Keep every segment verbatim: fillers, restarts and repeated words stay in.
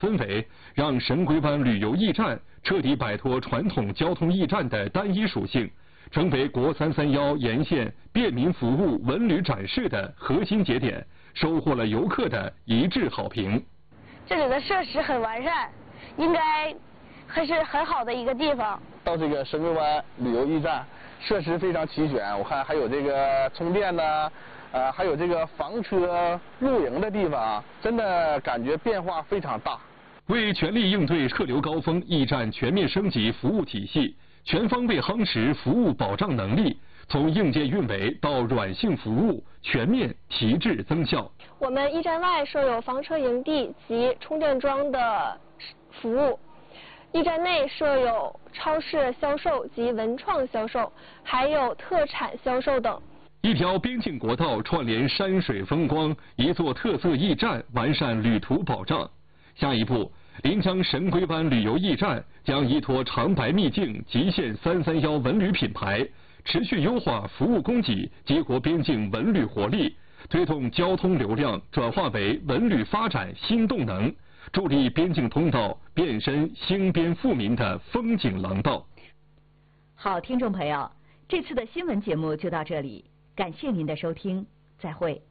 氛围让神龟湾旅游驿站彻底摆脱传统交通驿站的单一属性，成为国三三幺沿线便民服务文旅展示的核心节点，收获了游客的一致好评。 这里的设施很完善，应该还是很好的一个地方。 到这个神龟湾旅游驿站，设施非常齐全，我看还有这个充电的。呃，还有这个房车露营的地方，真的感觉变化非常大。 为全力应对客流高峰，驿站全面升级服务体系，全方位夯实服务保障能力，从硬件运维到软性服务，全面提质增效。 我们驿站外设有房车营地及充电桩的服务，驿站内设有超市销售及文创销售，还有特产销售等。 一条边境国道串联山水风光，一座特色驿站完善旅途保障。下一步，临江神龟湾旅游驿站将依托长白秘境极限三三幺文旅品牌，持续优化服务供给，激活边境文旅活力，推动交通流量转化为文旅发展新动能，助力边境通道变身兴边富民的风景廊道。 好，听众朋友，这次的新闻节目就到这里。感谢您的收听，再会。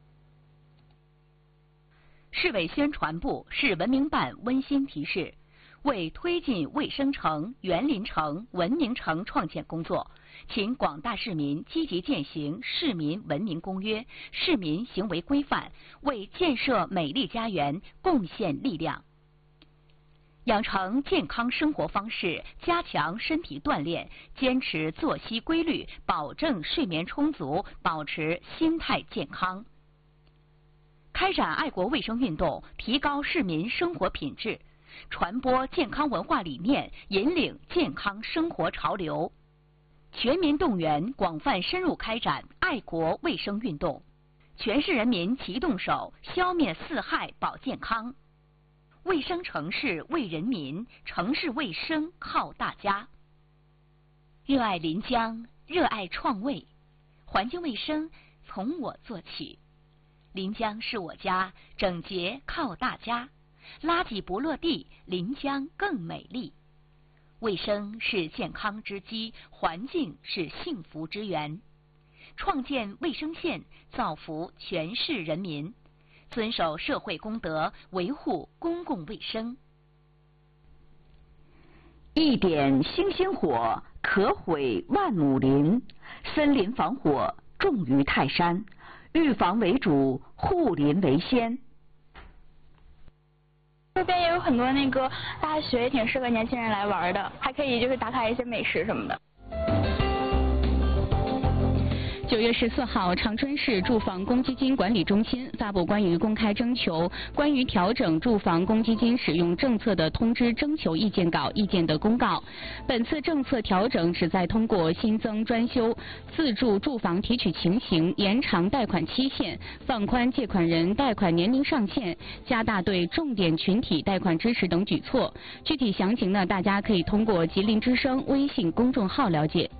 市委宣传部、市文明办温馨提示：为推进卫生城、园林城、文明城创建工作，请广大市民积极践行《市民文明公约》、市民行为规范，为建设美丽家园贡献力量。养成健康生活方式，加强身体锻炼，坚持作息规律，保证睡眠充足，保持心态健康。开展爱国卫生运动，提高市民生活品质，传播健康文化理念，引领健康生活潮流。全民动员，广泛深入开展爱国卫生运动，全市人民齐动手，消灭四害保健康。卫生城市为人民，城市卫生靠大家。热爱临江，热爱创卫，环境卫生从我做起。临江是我家，整洁靠大家。垃圾不落地，临江更美丽。卫生是健康之基，环境是幸福之源。创建卫生县，造福全市人民。遵守社会公德，维护公共卫生。一点星星火，可毁万亩林。森林防火重于泰山，预防为主，护林为先。 这边也有很多那个大学，也挺适合年轻人来玩的，还可以就是打卡一些美食什么的。 九月十四号，长春市住房公积金管理中心发布关于公开征求关于调整住房公积金使用政策的通知征求意见稿意见的公告。本次政策调整旨在通过新增专修自住住房提取情形、延长贷款期限、放宽借款人贷款年龄上限、加大对重点群体贷款支持等举措。具体详情呢，大家可以通过吉林之声微信公众号了解。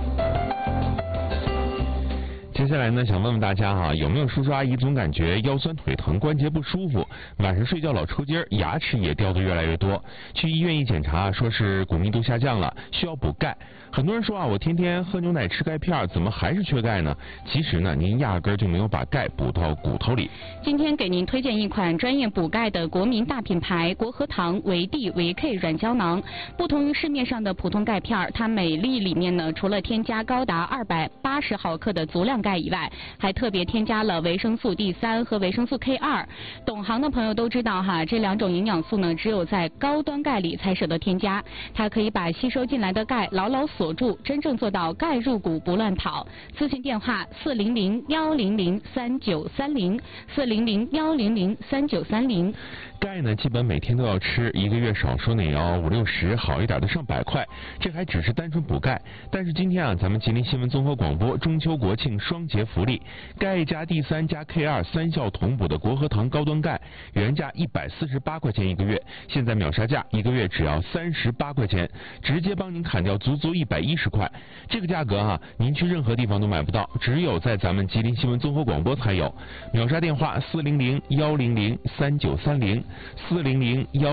接下来呢，想问问大家哈、啊，有没有叔叔阿姨总感觉腰酸腿疼、关节不舒服，晚上睡觉老抽筋儿，牙齿也掉得越来越多？去医院一检查，说是骨密度下降了，需要补钙。很多人说啊，我天天喝牛奶吃钙片，怎么还是缺钙呢？其实呢，您压根儿就没有把钙补到骨头里。 今天给您推荐一款专业补钙的国民大品牌国和堂维 D 维 K 软胶囊。不同于市面上的普通钙片，它每粒里面呢，除了添加高达二百八十毫克的足量钙以外，还特别添加了维生素 D 三和维生素 K 二。懂行的朋友都知道哈，这两种营养素呢，只有在高端钙里才舍得添加。它可以把吸收进来的钙牢牢锁住，真正做到钙入骨不乱跑。咨询电话四零零幺零零三九三零四零零幺零零三九三零。 钙呢，基本每天都要吃，一个月少说呢也要五六十，好一点的上百块。这还只是单纯补钙。但是今天啊，咱们吉林新闻综合广播中秋国庆双节福利，钙加 D 三加 K 二三效同补的国和堂高端钙，原价一百四十八块钱一个月，现在秒杀价，一个月只要三十八块钱，直接帮您砍掉足足一百一十块。这个价格啊，您去任何地方都买不到，只有在咱们吉林新闻综合广播才有。秒杀电话四零零幺零零三九三零四零零幺。